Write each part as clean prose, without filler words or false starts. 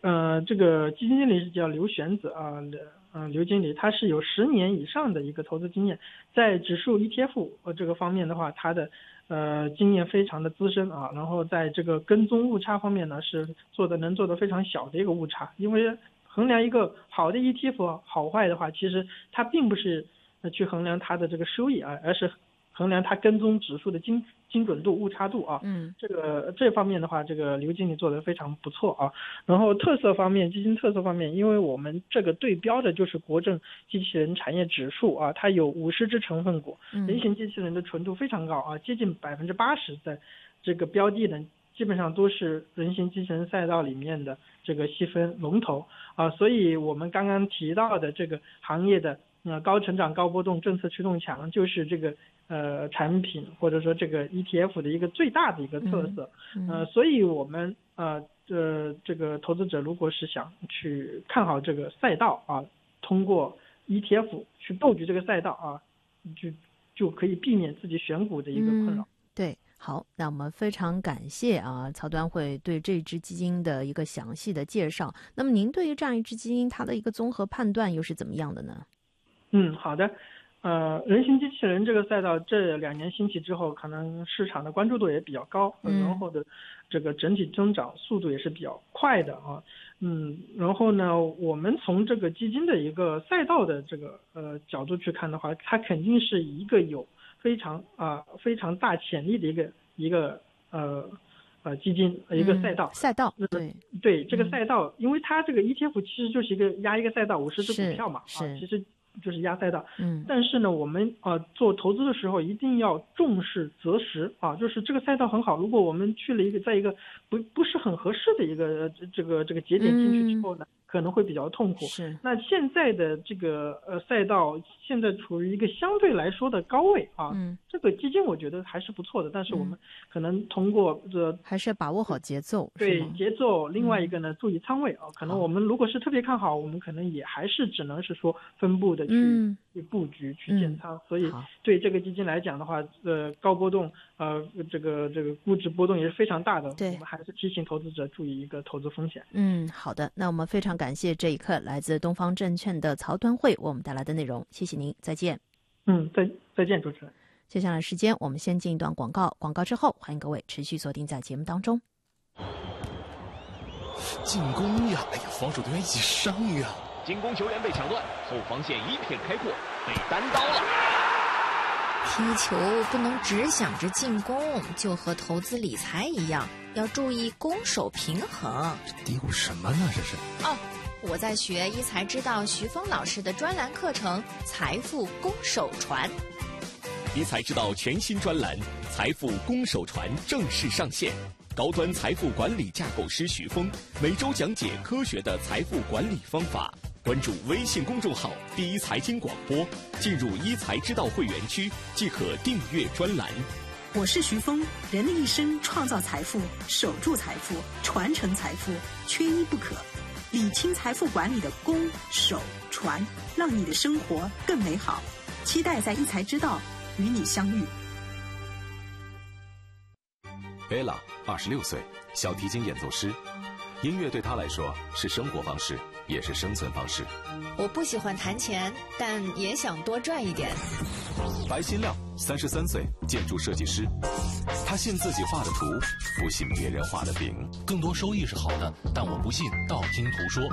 这个基金经理是叫刘玄子刘经理，他是有10年以上的一个投资经验，在指数 ETF 这个方面的话，他的经验非常的资深然后在这个跟踪误差方面呢，是能做的非常小的一个误差，因为衡量一个好的 ETF 好坏的话，其实它并不是去衡量它的这个收益而是衡量它跟踪指数的精准度、误差度这方面的话，这个刘经理做得非常不错然后特色方面，基金特色方面，因为我们这个对标的就是国证机器人产业指数它有50只成分股，人形机器人的纯度非常高接近80%，在这个标的呢，基本上都是人形机器人赛道里面的这个细分龙头所以我们刚刚提到的这个行业的高成长、高波动、政策驱动强，就是这个产品或者说这个 ETF 的一个最大的一个特色。所以我们这个投资者如果是想去看好这个赛道通过 ETF 去布局这个赛道就可以避免自己选股的一个困扰。 对。好，那我们非常感谢曹端会对这支基金的一个详细的介绍。那么您对于这样一支基金它的一个综合判断又是怎么样的呢？ 好的。人形机器人这个赛道这2年兴起之后，可能市场的关注度也比较高，然后的这个整体增长速度也是比较快的然后呢，我们从这个基金的一个赛道的这个角度去看的话，它肯定是一个有非常大潜力的一个基金一个赛道。对这个赛道，因为它这个 ETF 其实就是压一个赛道50只股票嘛其实就是压赛道。但是呢，我们做投资的时候一定要重视择时就是这个赛道很好，如果我们去了在一个不是很合适的一个这个节点进去之后呢，可能会比较痛苦。那现在的这个赛道现在处于一个相对来说的高位这个基金我觉得还是不错的，但是我们可能通过还是要把握好节奏。 对节奏，另外一个呢，注意仓位可能我们如果是特别看好，我们可能也还是只能是说分布的去布局去建仓。所以对这个基金来讲的话，高波动这个估值波动也是非常大的。我们还是提醒投资者注意一个投资风险。 好的，那我们非常感谢这一刻来自东方证券的曹端会为我们带来的内容，谢谢您，再见。 再见，主持人。 接下来时间我们先进一段广告，广告之后欢迎各位持续锁定在节目当中。 进攻呀！防守队员一起上呀！ 进攻球员被抢断，后防线一片开阔，被单刀了。 踢球不能只想着进攻，就和投资理财一样，要注意攻守平衡。 嘀咕什么呢？这是我在学一财知道徐峰老师的专栏课程《财富攻守传》。 一财知道全新专栏《财富攻守传》正式上线，高端财富管理架构师徐峰每周讲解科学的财富管理方法。关注微信公众号“第一财经广播”，进入一财知道会员区即可订阅专栏。 我是徐峰，人的一生创造财富、守住财富、传承财富，缺一不可。理清财富管理的攻、守、传，让你的生活更美好。期待在一财知道与你相遇。 贝拉26岁，小提琴演奏师。音乐对他来说是生活方式，也是生存方式。 我不喜欢弹钱，但也想多赚一点。 白新亮33岁，建筑设计师。他信自己画的图，不信别人画的饼。 更多收益是好的，但我不信道听途说。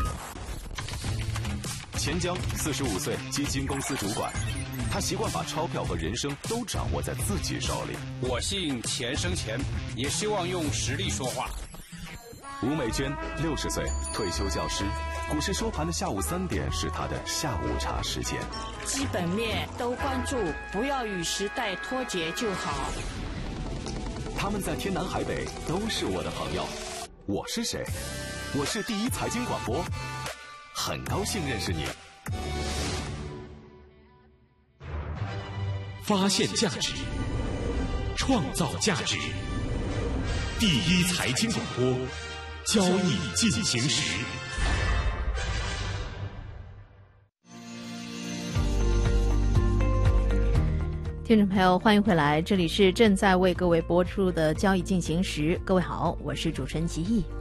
钱江45岁，基金公司主管。他习惯把钞票和人生都掌握在自己手里。 我信钱生钱，也希望用实力说话。 吴美娟60岁，退休教师。股市收盘的下午3点是他的下午茶时间。 基本面都关注，不要与时代脱节就好。 他们在天南海北都是我的朋友。我是谁？我是第一财经广播，很高兴认识你。 发现价值，创造价值。第一财经广播，交易进行时。 听众朋友，欢迎回来，这里是正在为各位播出的交易进行时。各位好，我是主持人吉毅。